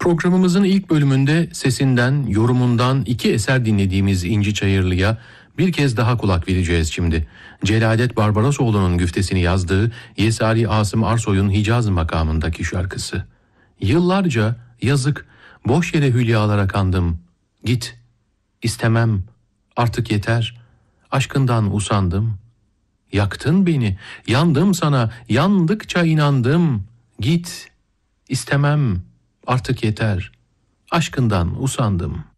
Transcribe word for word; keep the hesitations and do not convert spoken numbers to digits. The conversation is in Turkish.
Programımızın ilk bölümünde sesinden, yorumundan iki eser dinlediğimiz İnci Çayırlı'ya bir kez daha kulak vereceğiz şimdi. Celadet Barbarosoğlu'nun güftesini yazdığı Yesari Asım Arsoy'un Hicaz makamındaki şarkısı. Yıllarca yazık, boş yere hülyalara kandım. Git, istemem, artık yeter, aşkından usandım. Yaktın beni, yandım sana, yandıkça inandım. Git, istemem, artık yeter, aşkından usandım.